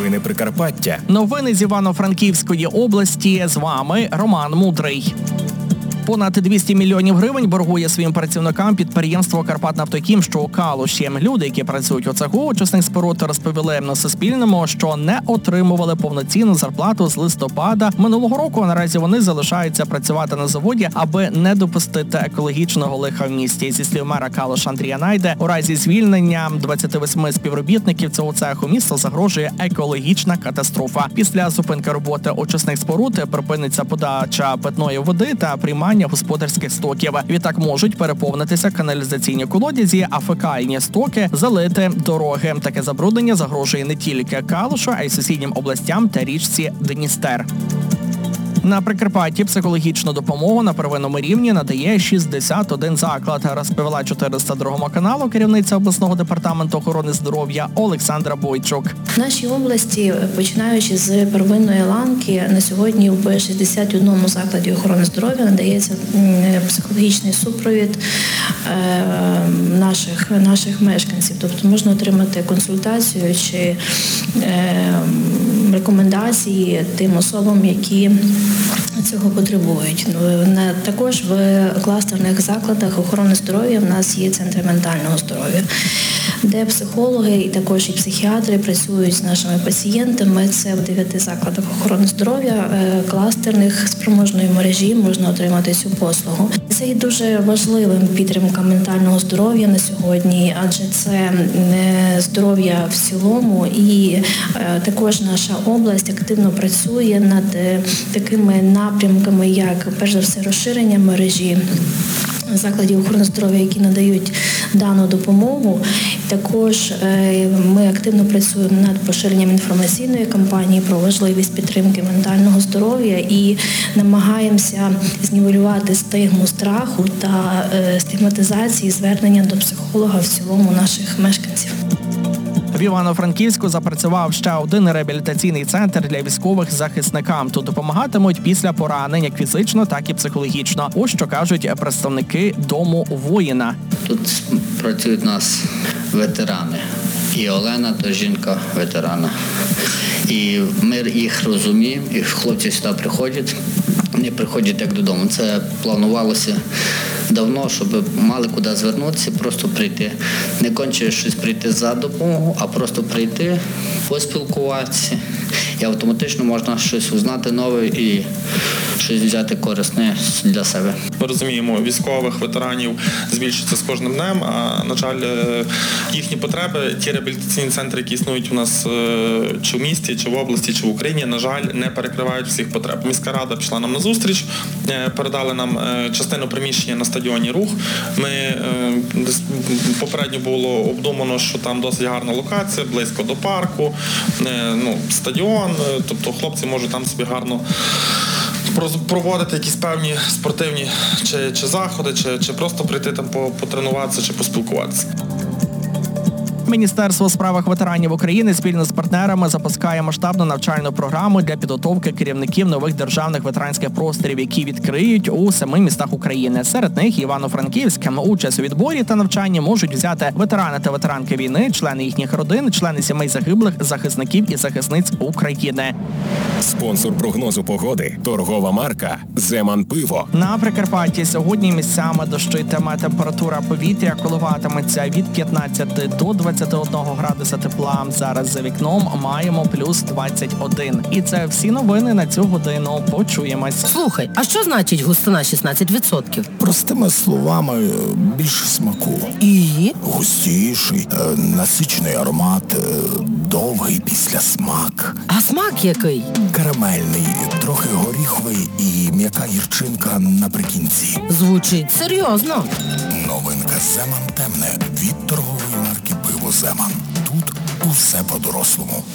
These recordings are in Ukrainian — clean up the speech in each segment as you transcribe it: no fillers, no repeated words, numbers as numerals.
Новини Прикарпаття. Новини з Івано-Франківської області. З вами Роман Мудрий. Понад 200 мільйонів гривень боргує своїм працівникам підприємство «Карпатнафтохім», що у Калуші. Люди, які працюють у цеху очисних споруд, розповіли на Суспільному, що не отримували повноцінну зарплату з листопада минулого року. Наразі вони залишаються працювати на заводі, аби не допустити екологічного лиха в місті. Зі слів мера Калуша Андрія Найде, у разі звільнення 28 співробітників цього цеху місту загрожує екологічна катастрофа. Після зупинки роботи очисних споруд припиниться подача питної води та приймання господарських стоків. Відтак можуть переповнитися каналізаційні колодязі, а фекальні стоки залити дороги. Таке забруднення загрожує не тільки Калушу, а й сусіднім областям та річці Дністер. На Прикарпатті психологічну допомогу на первинному рівні надає 61 заклад, розповіла 402 каналу керівниця обласного департаменту охорони здоров'я Олександра Бойчук. В нашій області, починаючи з первинної ланки, на сьогодні в 61 закладі охорони здоров'я надається психологічний супровід наших мешканців. Тобто можна отримати консультацію чи рекомендації тим особам, які цього потребують. Також в кластерних закладах охорони здоров'я в нас є центри ментального здоров'я, де психологи і також і психіатри працюють з нашими пацієнтами. Це в 9 закладах охорони здоров'я кластерних спроможної мережі можна отримати цю послугу. Це є дуже важливим підтримка ментального здоров'я на сьогодні, адже це здоров'я в цілому, і також наша область активно працює над такими напрямками, як, перш за все, розширення мережі закладів охорони здоров'я, які надають дану допомогу. Також ми активно працюємо над поширенням інформаційної кампанії про важливість підтримки ментального здоров'я і намагаємося знівелювати стигму страху та стигматизації звернення до психолога в цілому наших мешканців. В Івано-Франківську запрацював ще один реабілітаційний центр для військових захисникам. Тут допомагатимуть після поранень як фізично, так і психологічно. Ось що кажуть представники Дому воїна. Тут працюють у нас ветерани. І Олена, то жінка ветерана. І ми їх розуміємо, і хлопці сюди приходять, вони приходять як додому. Це планувалося давно, щоб мали куди звернутися, просто прийти. Не конче щось прийти за допомогу, а просто прийти, поспілкуватися. І автоматично можна щось узнати нове і щось взяти корисне для себе. Ми розуміємо, військових, ветеранів збільшується з кожним днем, а, на жаль, їхні потреби, ті реабілітаційні центри, які існують у нас чи в місті, чи в області, чи в Україні, на жаль, не перекривають всіх потреб. Міська рада пішла нам на зустріч, передали нам частину приміщення на стадіоні «Рух». Ми попередньо було обдумано, що там досить гарна локація, близько до парку, стадіон, тобто хлопці можуть там собі гарно проводити якісь певні спортивні чи заходи, чи просто прийти там потренуватися чи поспілкуватися. Міністерство у справах ветеранів України спільно з партнерами запускає масштабну навчальну програму для підготовки керівників нових державних ветеранських просторів, які відкриють у 7 містах України. Серед них Івано-Франківськ. Участь у відборі та навчанні можуть взяти ветерани та ветеранки війни, члени їхніх родин, члени сімей загиблих, захисників і захисниць України. Спонсор прогнозу погоди – торгова марка «Земан Пиво». На Прикарпатті сьогодні місцями дощитиме. Температура повітря коливатиметься від 15 до 21 градуса тепла. Зараз за вікном маємо плюс 21. І це всі новини на цю годину. Почуємось. Слухай, а що значить густина 16%? Простими словами, більше смаку. І? Густіший, насичений аромат, довгий післясмак. А смак який? Карамельний, трохи горіховий і м'яка гірчинка наприкінці. Звучить серйозно. Новинка «Земан темне» від торгової марки «Пиво Земан». Тут усе по-дорослому.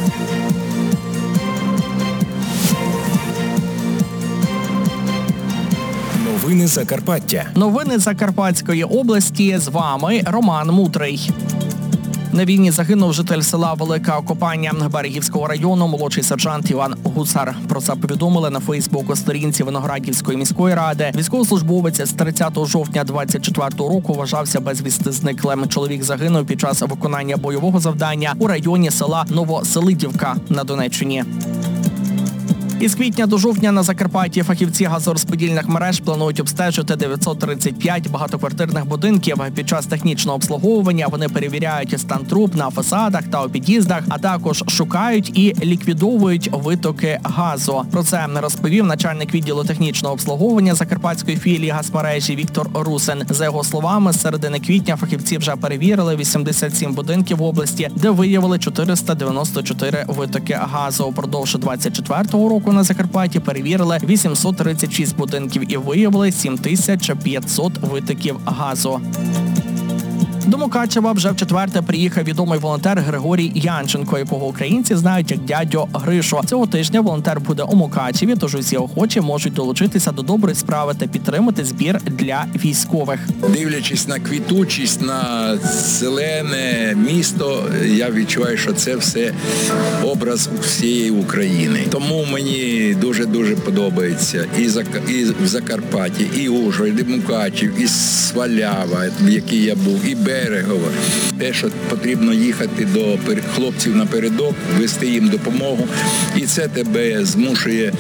Новини Закарпаття. Новини Закарпатської області. З вами Роман Мудрий. На війні загинув житель села Велика Копання Берегівського району, молодший сержант Іван Гусар. Про це повідомили на Фейсбук-сторінці Виноградівської міської ради. Військовослужбовець з 30 жовтня 24-го року вважався безвісти зниклим. Чоловік загинув під час виконання бойового завдання у районі села Новоселидівка на Донеччині. Із квітня до жовтня на Закарпатті фахівці газорозподільних мереж планують обстежити 935 багатоквартирних будинків. Під час технічного обслуговування вони перевіряють стан труб на фасадах та у під'їздах, а також шукають і ліквідовують витоки газу. Про це розповів начальник відділу технічного обслуговування Закарпатської філії газмережі Віктор Русин. За його словами, з середини квітня фахівці вже перевірили 87 будинків в області, де виявили 494 витоки газу. Упродовж 24-го року на Закарпатті перевірили 836 будинків і виявили 7500 витоків газу. До Мукачева вже вчетверте приїхав відомий волонтер Григорій Янченко, якого українці знають як дядю Гришу. Цього тижня волонтер буде у Мукачеві, тож усі охочі можуть долучитися до доброї справи та підтримати збір для військових. Дивлячись на квітучість, на зелене місто, я відчуваю, що це все образ всієї України. Тому мені дуже-дуже подобається і в Закарпатті, і Ужгород, і Мукачев, і Свалява, в якій я був, і Берегова. Те, що потрібно їхати до хлопців напередок, вести їм допомогу. І це тебе змушує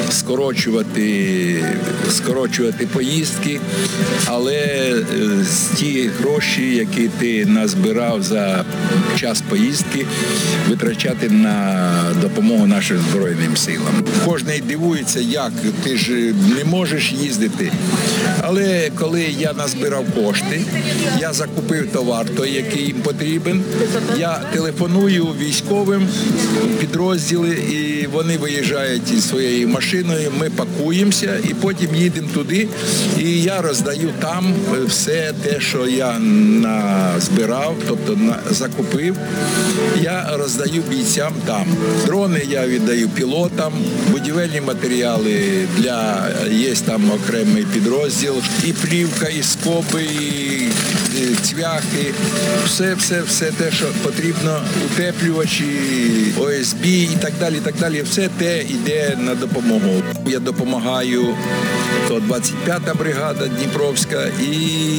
скорочувати поїздки, але ті гроші, які ти назбирав за час поїздки, витрачати на допомогу нашим Збройним силам. Кожний дивується, як ти ж не можеш їздити. Але коли я назбирав кошти, я закупив товар, той, який їм потрібен, я телефоную військовим підрозділи, і вони виїжджають із своєю машиною, ми пакуємося і потім їдемо туди, і я роздаю там все те, що я назбирав, тобто закупив, я роздаю бійцям там. Дрони я віддаю пілотам, будівельні матеріали є там окремий підрозділ, і плівка, і скоби, і цвяхи, все те, що потрібно, утеплювачі, ОСБ і так далі, все те йде на допомогу. Я допомагаю, то 25-та бригада Дніпровська і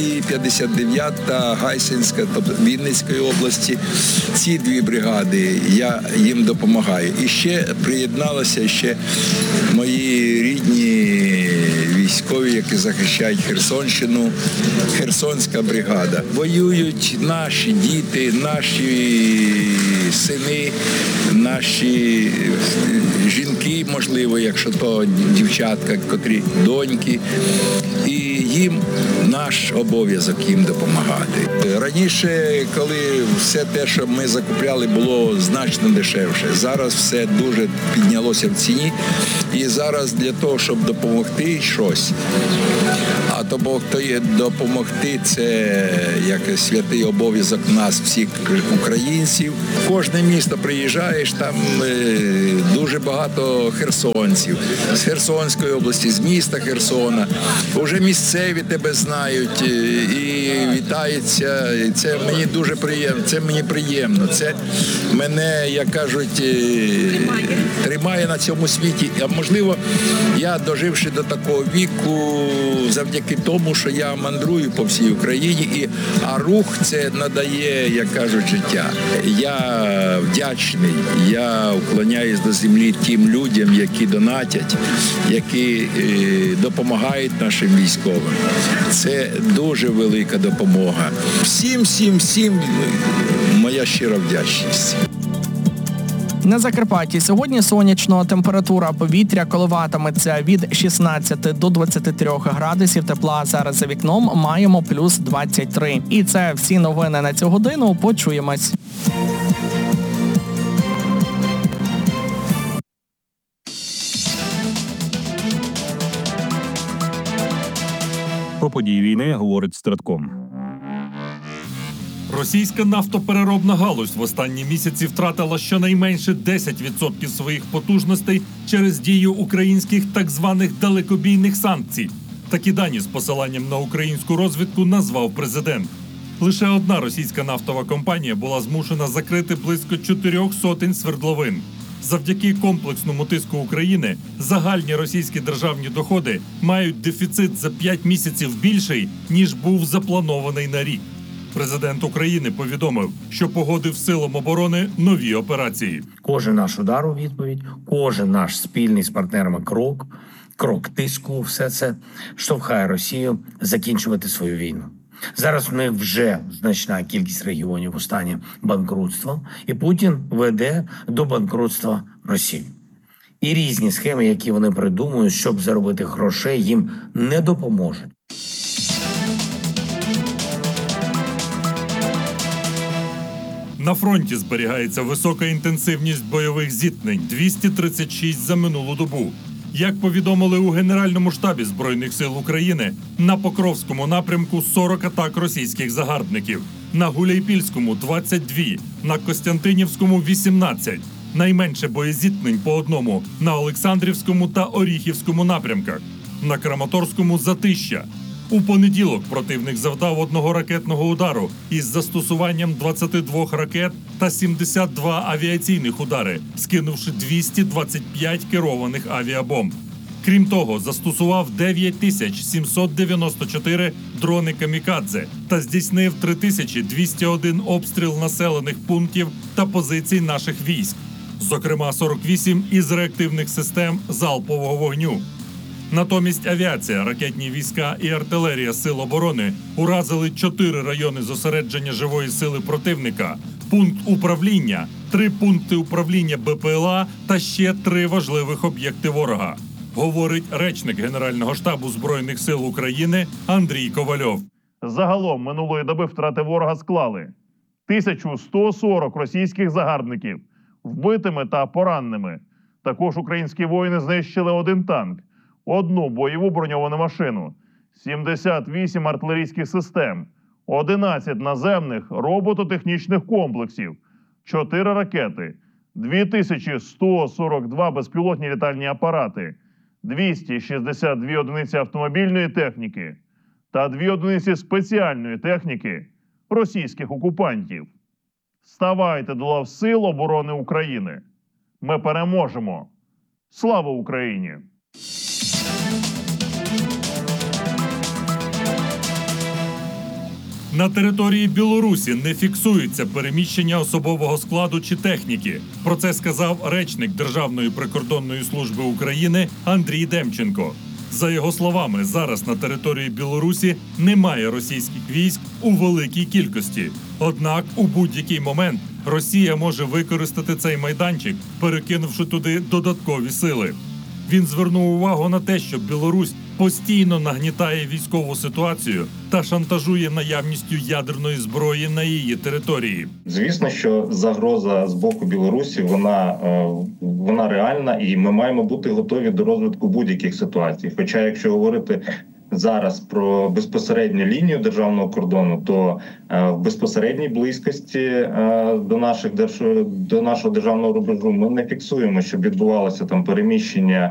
59-та Гайсинська, тобто Вінницької області. Ці дві бригади, я їм допомагаю. І ще приєдналися мої рідні військові, які захищають Херсонщину, Херсонська бригада. Воюють наші діти, наші сини, наші жінки, можливо, якщо то дівчатка, котрі доньки. І їм наш обов'язок їм допомагати. Раніше, коли все те, що ми закупляли, було значно дешевше. Зараз все дуже піднялося в ціні. І зараз для того, щоб допомогти щось, а допомогти – це як святий обов'язок нас, всіх українців. В кожне місто приїжджаєш, там дуже багато херсонців. З Херсонської області, з міста Херсона. Вже місцеві тебе знають і вітаються. І це мені дуже приємно. Це мені приємно. Це мене, як кажуть, тримає на цьому світі. А можливо, я, доживши до такого віку, завдяки тому, що я мандрую по всій Україні, а рух це надає, як кажуть, життя. Я вдячний, я уклоняюсь до землі тим людям, які донатять, які допомагають нашим військовим. Це дуже велика допомога. Всім моя щира вдячність. На Закарпатті сьогодні сонячно, температура повітря коливатиметься від 16 до 23 градусів тепла. Зараз за вікном маємо плюс 23. І це всі новини на цю годину. Почуємось. Про події війни говорить Стратком. Російська нафтопереробна галузь в останні місяці втратила щонайменше 10% своїх потужностей через дію українських так званих далекобійних санкцій. Такі дані з посиланням на українську розвідку назвав президент. Лише одна російська нафтова компанія була змушена закрити близько 400 свердловин. Завдяки комплексному тиску України загальні російські державні доходи мають дефіцит за 5 місяців більший, ніж був запланований на рік. Президент України повідомив, що погодив силам оборони нові операції. Кожен наш удар у відповідь, кожен наш спільний з партнерами крок тиску, все це штовхає Росію закінчувати свою війну. Зараз в них вже значна кількість регіонів у стані банкрутства, і Путін веде до банкрутства Росії. І різні схеми, які вони придумують, щоб заробити грошей, їм не допоможуть. На фронті зберігається висока інтенсивність бойових зіткнень – 236 за минулу добу. Як повідомили у Генеральному штабі Збройних сил України, на Покровському напрямку 40 атак російських загарбників, на Гуляйпільському – 22, на Костянтинівському – 18. Найменше боєзіткнень по одному на Олександрівському та Оріхівському напрямках, на Краматорському – затища. У понеділок противник завдав одного ракетного удару із застосуванням 22 ракет та 72 авіаційних удари, скинувши 225 керованих авіабомб. Крім того, застосував 9794 дрони камікадзе та здійснив 3201 обстріл населених пунктів та позицій наших військ, зокрема 48 із реактивних систем залпового вогню. Натомість авіація, ракетні війська і артилерія Сил оборони уразили 4 райони зосередження живої сили противника, пункт управління, 3 пункти управління БПЛА та ще 3 важливих об'єкти ворога, говорить речник Генерального штабу Збройних сил України Андрій Ковальов. Загалом минулої доби втрати ворога склали 1140 російських загарбників вбитими та пораненими. Також українські воїни знищили 1 танк, 1 бойову броньовану машину, 78 артилерійських систем, 11 наземних робототехнічних комплексів, 4 ракети, 2142 безпілотні літальні апарати, 262 одиниці автомобільної техніки та 2 одиниці спеціальної техніки російських окупантів. Ставайте до лав Сил оборони України. Ми переможемо. Слава Україні! На території Білорусі не фіксується переміщення особового складу чи техніки. Про це сказав речник Державної прикордонної служби України Андрій Демченко. За його словами, зараз на території Білорусі немає російських військ у великій кількості. Однак у будь-який момент Росія може використати цей майданчик, перекинувши туди додаткові сили. Він звернув увагу на те, що Білорусь постійно нагнітає військову ситуацію та шантажує наявністю ядерної зброї на її території. Звісно, що загроза з боку Білорусі, вона реальна, і ми маємо бути готові до розвитку будь-яких ситуацій. Хоча, якщо говорити зараз про безпосередню лінію державного кордону, то в безпосередній близькості до нашого державного рубежу ми не фіксуємо, щоб відбувалося там переміщення